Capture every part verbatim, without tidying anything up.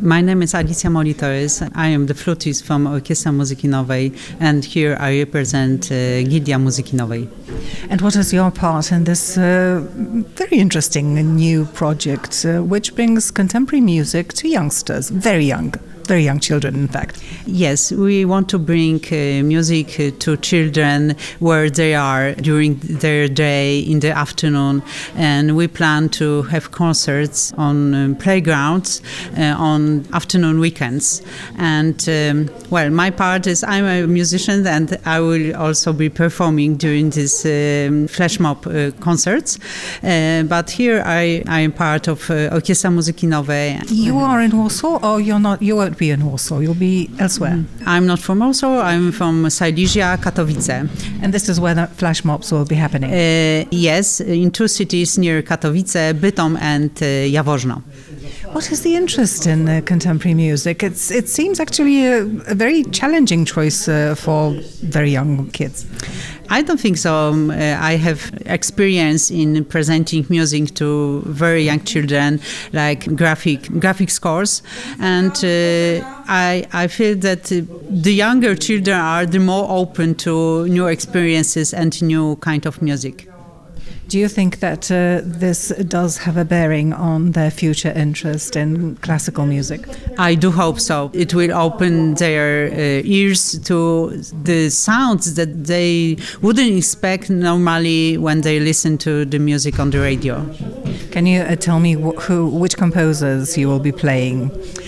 My name is Alicja Molitoris. I am the flutist from Orkiestra Muzyki Nowej, and here I represent uh, Gildia Muzyki Nowej. And what is your part in this uh, very interesting new project, uh, which brings contemporary music to youngsters, very young? Very young children, in fact. Yes, we want to bring uh, music uh, to children where they are during their day in the afternoon, and we plan to have concerts on um, playgrounds uh, on afternoon weekends. And um, well, my part is I'm a musician, and I will also be performing during these um, flash mob uh, concerts. Uh, but here I, I am part of uh, Orkiestra Muzyki Nowej. You are in Warsaw, or you're not? You are be in Warsaw, you'll be elsewhere. I'm not from Warsaw, I'm from Silesia, Katowice. And this is where the flash mobs will be happening? Uh, yes, in two cities near Katowice, Bytom and uh, Jaworzno. What is the interest in uh, contemporary music? It's, it seems actually a, a very challenging choice uh, for very young kids. I don't think so. Um, uh, I have experience in presenting music to very young children, like graphic graphic scores, and uh, I I feel that uh, the younger children are the more open to new experiences and new kind of music. Do you think that uh, this does have a bearing on their future interest in classical music? I do hope so. It will open their uh, ears to the sounds that they wouldn't expect normally when they listen to the music on the radio. Can you uh, tell me wh- who, which composers you will be playing?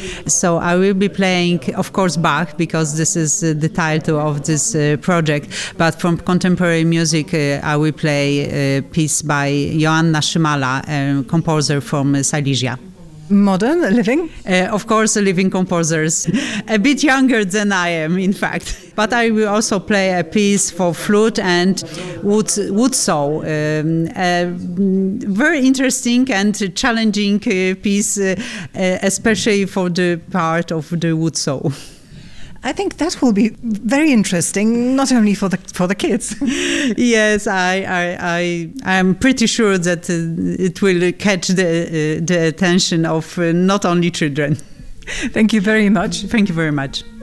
So I will be playing, of course, Bach, because this is uh, the title of this uh, project. But from contemporary music, uh, I will play a piece by Joanna Szymala, a composer from uh, Silesia. Modern, living? Uh, of course, living composers. A bit younger than I am, in fact. But I will also play a piece for flute and wood, wood saw. Um, a very interesting and challenging uh, piece, uh, uh, especially for the part of the wood saw. I think that will be very interesting, not only for the for the kids. Yes, I I I am pretty sure that uh, it will catch the uh, the attention of uh, not only children. Thank you very much. Thank you very much.